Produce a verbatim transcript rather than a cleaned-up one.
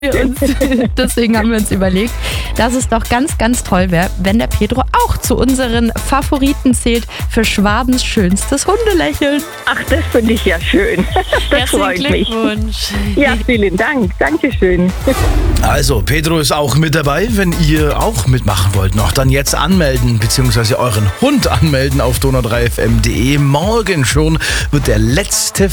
wir uns, deswegen haben wir uns überlegt, dass es doch ganz, ganz toll wäre, wenn der Pedro auch zu unseren Favoriten zählt für Schwabens schönstes Hundelächeln. Ach, das finde ich ja schön. Das freut mich. Glückwunsch. Ja, vielen Dank. Dankeschön. Also, Pedro ist auch mit dabei. Wenn ihr auch mitmachen wollt, noch dann jetzt anmelden, beziehungsweise euren Hund anmelden auf donau drei f m punkt de. Morgen schon wird der letzte